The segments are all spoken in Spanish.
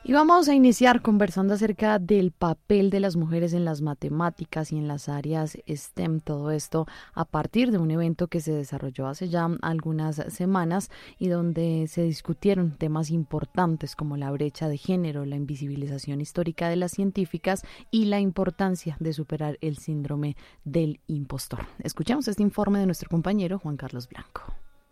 Y vamos a iniciar conversando acerca del papel de las mujeres en las matemáticas y en las áreas STEM, todo esto a partir de un evento que se desarrolló hace ya algunas semanas y donde se discutieron temas importantes como la brecha de género, la invisibilización histórica de las científicas y la importancia de superar el síndrome del impostor. Escuchamos este informe de nuestro compañero Juan Carlos Blanco.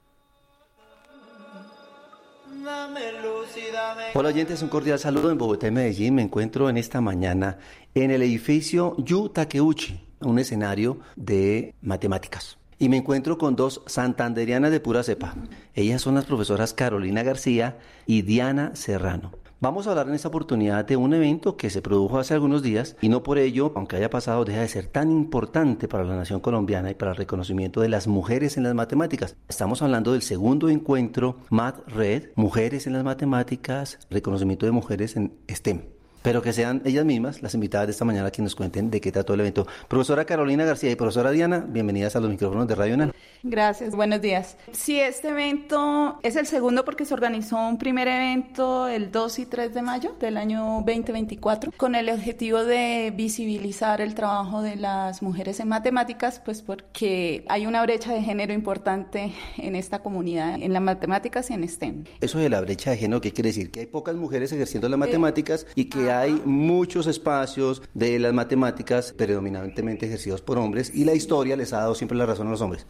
Hola oyentes, un cordial saludo en Bogotá y Medellín. Me encuentro en esta mañana en el edificio Yu Takeuchi, un escenario de matemáticas. Y me encuentro con dos santanderianas de pura cepa. Ellas son las profesoras Carolina García y Diana Serrano. Vamos a hablar en esta oportunidad de un evento que se produjo hace algunos días y no por ello, aunque haya pasado, deja de ser tan importante para la nación colombiana y para el reconocimiento de las mujeres en las matemáticas. Estamos hablando del segundo encuentro Math Red, Mujeres en las Matemáticas, reconocimiento de mujeres en STEM. Pero que sean ellas mismas las invitadas de esta mañana que nos cuenten de qué trató el evento. Profesora Carolina García y profesora Diana, bienvenidas a los micrófonos de Radio UNAM. Gracias, buenos días. Sí, este evento es el segundo porque se organizó un primer evento el 2 y 3 de mayo del año 2024 con el objetivo de visibilizar el trabajo de las mujeres en matemáticas, pues porque hay una brecha de género importante en esta comunidad, en las matemáticas y en STEM. Eso de la brecha de género, ¿qué quiere decir? Que hay pocas mujeres ejerciendo las matemáticas y que hay muchos espacios de las matemáticas predominantemente ejercidos por hombres y la historia les ha dado siempre la razón a los hombres.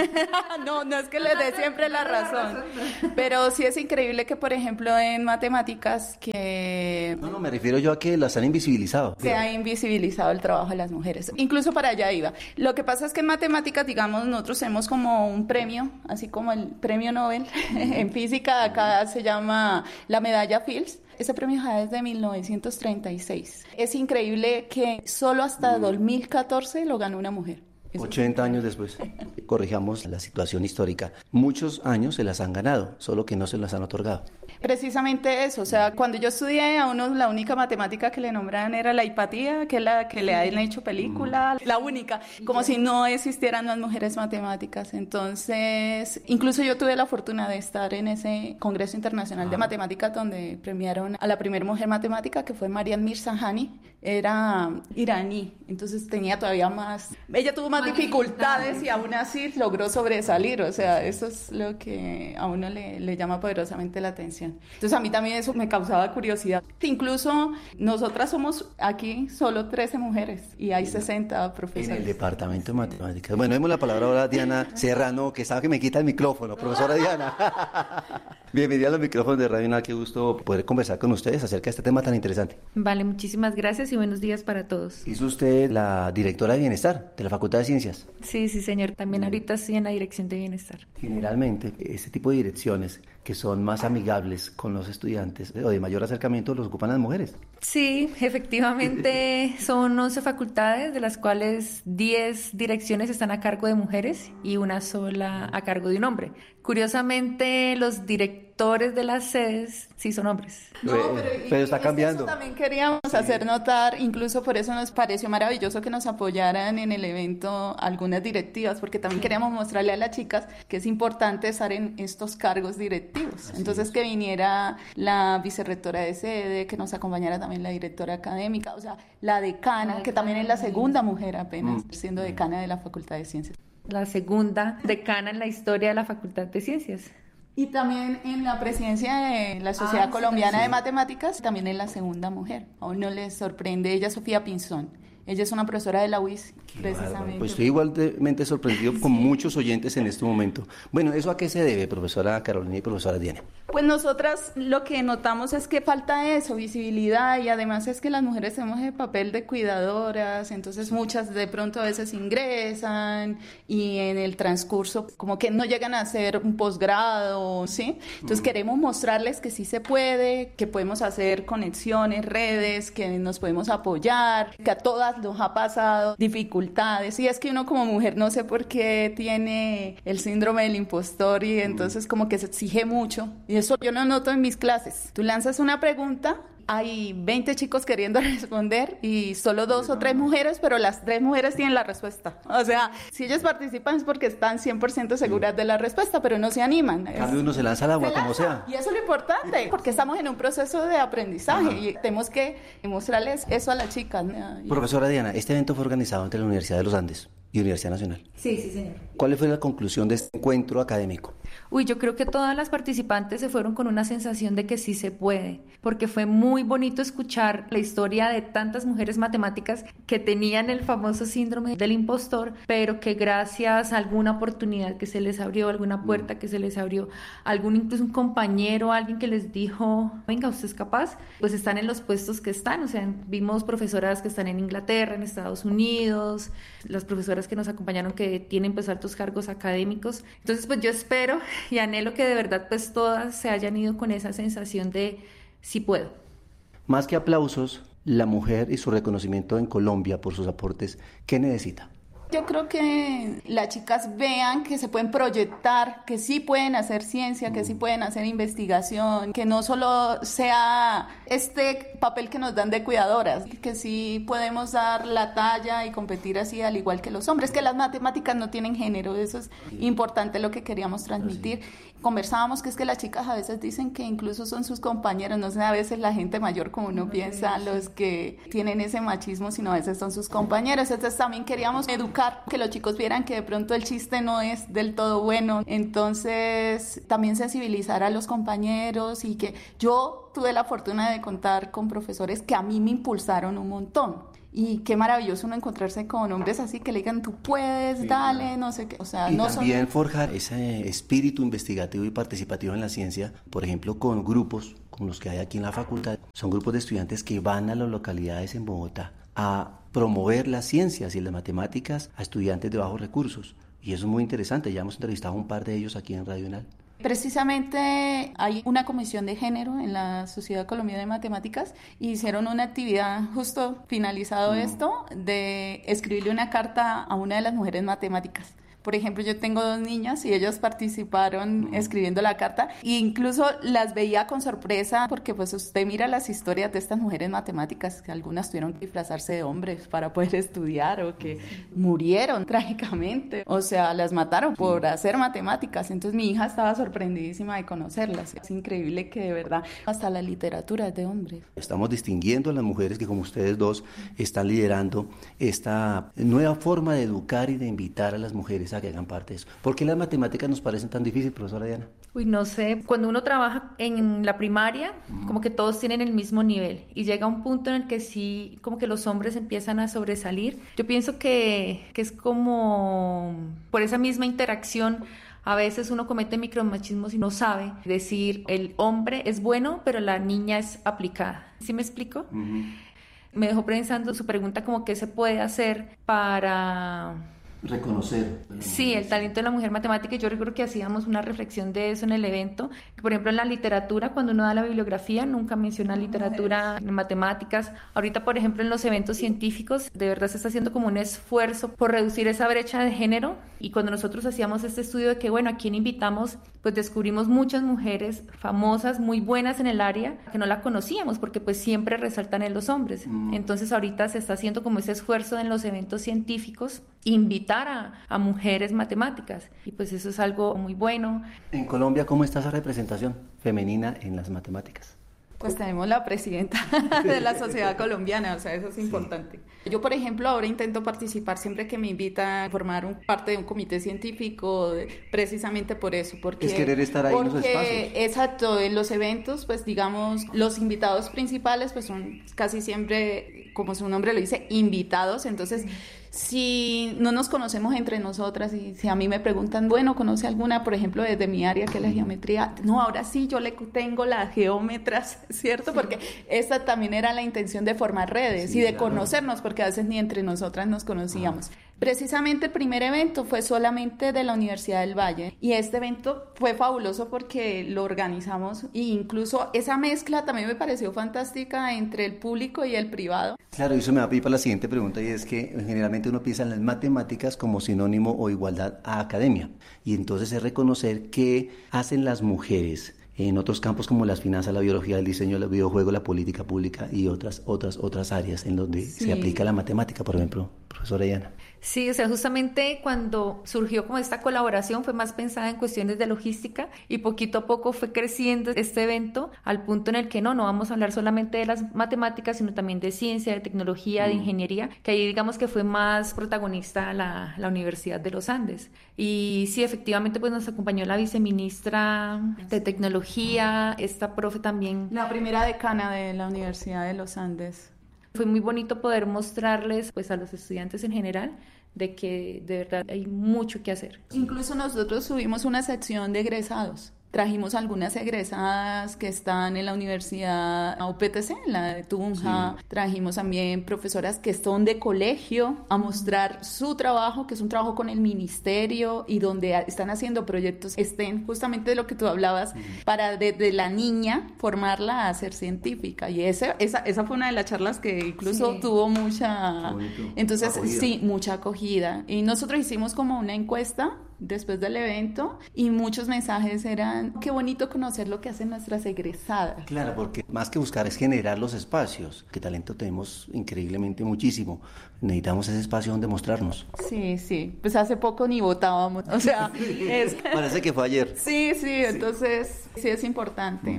No es que les dé siempre la razón, pero sí es increíble que, por ejemplo, en matemáticas que... No, me refiero yo a que las han invisibilizado. Se ha invisibilizado el trabajo de las mujeres, incluso para allá iba. Lo que pasa es que en matemáticas, digamos, nosotros tenemos como un premio, así como el premio Nobel en física, acá se llama la medalla Fields. Ese premio es de 1936. Es increíble que solo hasta 2014 lo ganó una mujer. 80 años después, corrijamos la situación histórica. Muchos años se las han ganado, solo que no se las han otorgado. Precisamente eso, o sea, cuando yo estudié a uno la única matemática que le nombraban era la hipatía, que es la que le han hecho película, la única, como si no existieran las mujeres matemáticas. Entonces, incluso yo tuve la fortuna de estar en ese Congreso Internacional de Matemáticas donde premiaron a la primera mujer matemática, que fue Mariam Mirzakhani, era iraní, entonces tenía todavía más, ella tuvo más dificultades y aún así logró sobresalir, o sea, eso es lo que a uno le llama poderosamente la atención. Entonces a mí también eso me causaba curiosidad. Incluso nosotras somos aquí solo 13 mujeres y hay 60 profesores. En el departamento de matemáticas. Bueno, demos la palabra ahora a Diana Serrano, que sabe que me quita el micrófono. Profesora Diana. Bienvenida a los micrófonos de Radio UNAM, qué gusto poder conversar con ustedes acerca de este tema tan interesante. Vale, muchísimas gracias y buenos días para todos. ¿Es usted la directora de Bienestar de la Facultad de Ciencias? Sí, señor. También ahorita estoy en la Dirección de Bienestar. Generalmente, este tipo de direcciones que son más amigables con los estudiantes o de mayor acercamiento los ocupan las mujeres. Sí, efectivamente son 11 facultades, de las cuales 10 direcciones están a cargo de mujeres y una sola a cargo de un hombre. Curiosamente, los directores de las sedes sí son hombres. No, pero está cambiando. Eso también queríamos hacer notar, incluso por eso nos pareció maravilloso que nos apoyaran en el evento algunas directivas, porque también queríamos mostrarle a las chicas que es importante estar en estos cargos directivos. Entonces que viniera la vicerrectora de sede, que nos acompañara también la directora académica, o sea, la decana, que también es la segunda mujer apenas siendo decana de la Facultad de Ciencias. La segunda decana en la historia de la Facultad de Ciencias. Y también en la presidencia de la Sociedad Colombiana de Matemáticas, también es la segunda mujer. A uno les sorprende, ella es Sofía Pinzón. Ella es una profesora de la UIS, precisamente. Pues estoy igualmente sorprendido con muchos oyentes en este momento. Bueno, ¿eso a qué se debe, profesora Carolina y profesora Diana? Pues nosotras lo que notamos es que falta eso, visibilidad, y además es que las mujeres tenemos el papel de cuidadoras, entonces muchas de pronto a veces ingresan y en el transcurso como que no llegan a hacer un posgrado, ¿sí? Entonces queremos mostrarles que sí se puede, que podemos hacer conexiones, redes, que nos podemos apoyar, que a todas nos ha pasado dificultades, y es que uno como mujer no sé por qué tiene el síndrome del impostor y entonces como que se exige mucho, y eso yo lo noto en mis clases. Tú lanzas una pregunta hay 20 chicos queriendo responder y solo 2 o 3 mujeres, pero las 3 mujeres tienen la respuesta. O sea, si ellos participan es porque están 100% seguras de la respuesta, pero no se animan. En cambio, uno se lanza al agua como sea. Y eso es lo importante, porque estamos en un proceso de aprendizaje y tenemos que mostrarles eso a las chicas. Profesora Diana, este evento fue organizado entre la Universidad de los Andes y Universidad Nacional. Sí, señor. ¿Cuál fue la conclusión de este encuentro académico? Yo creo que todas las participantes se fueron con una sensación de que sí se puede, porque fue muy bonito escuchar la historia de tantas mujeres matemáticas que tenían el famoso síndrome del impostor, pero que gracias a alguna oportunidad que se les abrió, alguna puerta que se les abrió, incluso un compañero, alguien que les dijo, venga, usted es capaz, pues están en los puestos que están. O sea, vimos profesoras que están en Inglaterra, en Estados Unidos, las profesoras que nos acompañaron que tienen pues altos cargos académicos. Entonces pues yo espero y anhelo que de verdad pues todas se hayan ido con esa sensación de sí puedo. Más que aplausos, la mujer y su reconocimiento en Colombia por sus aportes, ¿qué necesita? Yo creo que las chicas vean que se pueden proyectar, que sí pueden hacer ciencia, que sí pueden hacer investigación, que no solo sea este papel que nos dan de cuidadoras, que sí podemos dar la talla y competir así al igual que los hombres, que las matemáticas no tienen género, eso es importante lo que queríamos transmitir. Conversábamos que es que las chicas a veces dicen que incluso son sus compañeros, no sé, a veces la gente mayor como uno piensa, los que tienen ese machismo, sino a veces son sus compañeros. Entonces también queríamos educar, que los chicos vieran que de pronto el chiste no es del todo bueno, entonces también sensibilizar a los compañeros y que yo tuve la fortuna de contar con profesores que a mí me impulsaron un montón. Y qué maravilloso uno encontrarse con hombres así que le digan, tú puedes, sí, dale, no sé qué. O sea, y no también forjar ese espíritu investigativo y participativo en la ciencia, por ejemplo, con grupos como los que hay aquí en la facultad. Son grupos de estudiantes que van a las localidades en Bogotá a promover las ciencias y las matemáticas a estudiantes de bajos recursos. Y eso es muy interesante, ya hemos entrevistado a un par de ellos aquí en Radio UNAL. Precisamente hay una comisión de género en la Sociedad Colombiana de Matemáticas y hicieron una actividad justo finalizado esto de escribirle una carta a una de las mujeres matemáticas. Por ejemplo, yo tengo 2 niñas y ellas participaron escribiendo la carta e incluso las veía con sorpresa porque pues usted mira las historias de estas mujeres matemáticas que algunas tuvieron que disfrazarse de hombres para poder estudiar o que murieron trágicamente, o sea, las mataron por hacer matemáticas. Entonces mi hija estaba sorprendidísima de conocerlas. Es increíble que de verdad hasta la literatura es de hombres. Estamos distinguiendo a las mujeres que como ustedes dos están liderando esta nueva forma de educar y de invitar a las mujeres a que hagan parte de eso. ¿Por qué las matemáticas nos parecen tan difíciles, profesora Diana? No sé, cuando uno trabaja en la primaria, como que todos tienen el mismo nivel y llega un punto en el que sí, como que los hombres empiezan a sobresalir. Yo pienso que es como por esa misma interacción. A veces uno comete micromachismos y no sabe decir el hombre es bueno, pero la niña es aplicada. ¿Sí me explico? Me dejó pensando su pregunta como qué se puede hacer para reconocer. Sí, el talento de la mujer matemática. Yo recuerdo que hacíamos una reflexión de eso en el evento, que por ejemplo en la literatura, cuando uno da la bibliografía, nunca menciona literatura en matemáticas. Ahorita, por ejemplo, en los eventos científicos, de verdad se está haciendo como un esfuerzo por reducir esa brecha de género, y cuando nosotros hacíamos este estudio de que, bueno, ¿a quién invitamos? Pues descubrimos muchas mujeres famosas, muy buenas en el área, que no la conocíamos, porque pues siempre resaltan en los hombres. Entonces ahorita se está haciendo como ese esfuerzo en los eventos científicos, invitar a mujeres matemáticas, y pues eso es algo muy bueno. En Colombia, ¿cómo está esa representación femenina en las matemáticas? Pues tenemos la presidenta de la Sociedad Colombiana, o sea, eso es importante. Yo, por ejemplo, ahora intento participar siempre que me invitan a formar parte de un comité científico, precisamente por eso. Porque, es querer estar ahí en los espacios. Exacto, en los eventos, pues digamos, los invitados principales pues son casi siempre, como su nombre lo dice, invitados. Entonces, si no nos conocemos entre nosotras y si a mí me preguntan, bueno, ¿conoce alguna, por ejemplo, desde mi área, que es la geometría? No, ahora sí, yo le tengo las geómetras, ¿cierto? Porque esa también era la intención de formar redes y de conocernos, porque a veces ni entre nosotras nos conocíamos. Precisamente el primer evento fue solamente de la Universidad del Valle, y este evento fue fabuloso porque lo organizamos, e incluso esa mezcla también me pareció fantástica entre el público y el privado. Claro, eso me va a pedir para la siguiente pregunta, y es que generalmente uno piensa en las matemáticas como sinónimo o igualdad a academia, y entonces es reconocer qué hacen las mujeres en otros campos como las finanzas, la biología, el diseño, el videojuego, la política pública y otras áreas en donde se aplica la matemática, por ejemplo, profesora Diana. Sí, o sea, justamente cuando surgió como esta colaboración fue más pensada en cuestiones de logística y poquito a poco fue creciendo este evento al punto en el que no vamos a hablar solamente de las matemáticas, sino también de ciencia, de tecnología, de ingeniería, que ahí digamos que fue más protagonista la Universidad de los Andes. Y sí, efectivamente, pues nos acompañó la viceministra de tecnología, esta profe también. La primera decana de la Universidad de los Andes. Fue muy bonito poder mostrarles pues a los estudiantes en general de que de verdad hay mucho que hacer. Incluso nosotros tuvimos una sección de egresados. Trajimos algunas egresadas que están en la Universidad UPTC, en la de Tunja. Sí. Trajimos también profesoras que son de colegio a mostrar su trabajo, que es un trabajo con el ministerio y donde están haciendo proyectos STEM, justamente de lo que tú hablabas, para desde la niña formarla a ser científica. Y esa fue una de las charlas que incluso tuvo mucha... Entonces, acogida. Sí, mucha acogida. Y nosotros hicimos como una encuesta después del evento y muchos mensajes eran: qué bonito conocer lo que hacen nuestras egresadas. Claro, porque más que buscar es generar los espacios, que talento tenemos increíblemente muchísimo, necesitamos ese espacio donde mostrarnos. Sí, pues hace poco ni votábamos, o sea, parece que fue ayer. Sí, entonces sí es importante.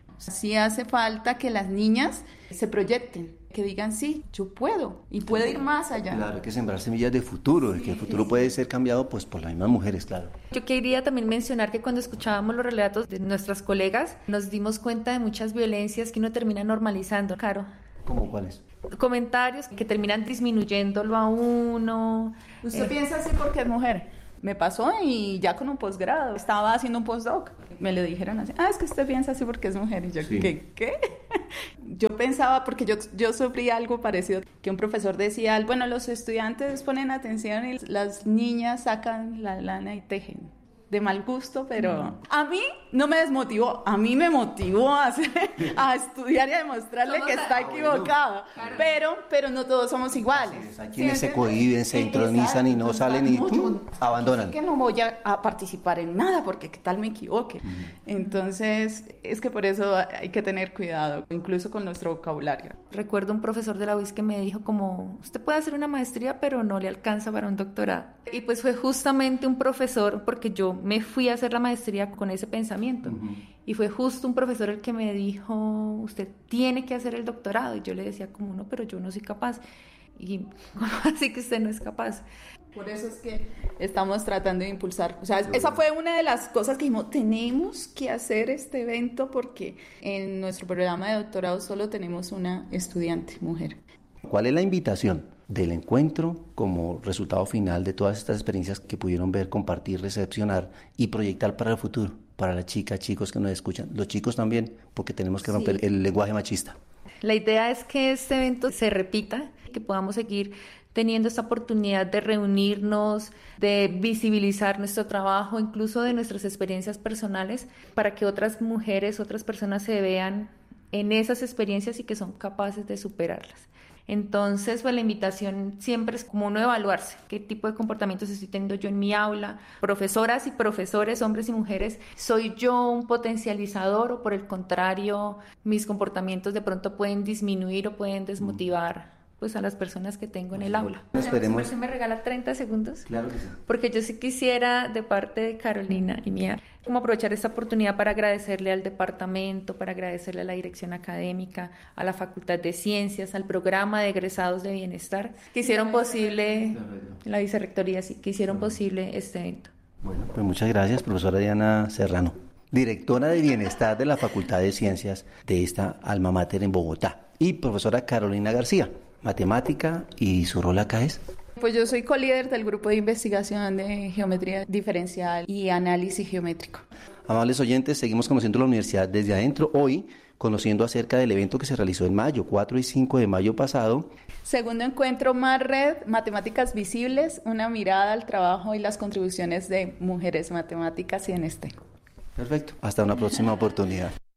Sí hace falta que las niñas se proyecten, que digan sí, yo puedo y puedo ir más allá. Claro, hay que sembrar semillas de futuro, de que el futuro puede ser cambiado pues por las mismas mujeres, claro. Yo quería también mencionar que cuando escuchábamos los relatos de nuestras colegas, nos dimos cuenta de muchas violencias que uno termina normalizando, Caro. ¿Cómo cuáles? Comentarios que terminan disminuyéndolo a uno. ¿Usted piensa así porque es mujer? Me pasó y ya con un posgrado, estaba haciendo un postdoc, me lo dijeron así: es que usted piensa así porque es mujer. Y yo, sí. ¿Qué? Yo pensaba, porque yo sufrí algo parecido, que un profesor decía: bueno, los estudiantes ponen atención y las niñas sacan la lana y tejen. De mal gusto, pero a mí no me desmotivó, a mí me motivó a estudiar y a demostrarle que está equivocado. Claro. Pero no todos somos iguales. Hay quienes se cohiben, se intronizan y no salen y abandonan. Es que no voy a participar en nada porque qué tal me equivoque. Entonces, es que por eso hay que tener cuidado, incluso con nuestro vocabulario. Recuerdo un profesor de la UIS que me dijo como: usted puede hacer una maestría, pero no le alcanza para un doctorado. Y pues fue justamente un profesor, porque yo me fui a hacer la maestría con ese pensamiento. Y fue justo un profesor el que me dijo: usted tiene que hacer el doctorado. Y yo le decía como: no, pero yo no soy capaz. Y ¿cómo así que usted no es capaz? Por eso es que estamos tratando de impulsar. O sea, esa fue una de las cosas que dijimos: tenemos que hacer este evento porque en nuestro programa de doctorado solo tenemos una estudiante mujer. ¿Cuál es la invitación del encuentro como resultado final de todas estas experiencias que pudieron ver, compartir, recepcionar y proyectar para el futuro, para las chicas, chicos que nos escuchan, los chicos también, porque tenemos que romper el lenguaje machista? La idea es que este evento se repita, que podamos seguir teniendo esta oportunidad de reunirnos, de visibilizar nuestro trabajo, incluso de nuestras experiencias personales, para que otras mujeres, otras personas se vean en esas experiencias y que son capaces de superarlas. Entonces, pues la invitación siempre es como uno evaluarse, qué tipo de comportamientos estoy teniendo yo en mi aula, profesoras y profesores, hombres y mujeres, ¿soy yo un potencializador o por el contrario, mis comportamientos de pronto pueden disminuir o pueden desmotivar pues a las personas que tengo en el aula? Esperemos. ¿Se me regala 30 segundos? Claro que sí. Porque yo sí quisiera, de parte de Carolina y mía, como aprovechar esta oportunidad para agradecerle al departamento, para agradecerle a la dirección académica, a la Facultad de Ciencias, al programa de egresados de bienestar, que hicieron posible, la vicerrectoría, sí, que hicieron posible este evento. Bueno, pues muchas gracias, profesora Diana Serrano, directora de Bienestar de la Facultad de Ciencias de esta alma mater en Bogotá, y profesora Carolina García, matemática, y su rol acá es... Pues yo soy colíder del grupo de investigación de geometría diferencial y análisis geométrico. Amables oyentes, seguimos conociendo la universidad desde adentro, hoy conociendo acerca del evento que se realizó en mayo, 4 y 5 de mayo pasado. Segundo encuentro MARRED, Matemáticas Visibles, una mirada al trabajo y las contribuciones de mujeres matemáticas y en STEM. Perfecto, hasta una próxima oportunidad.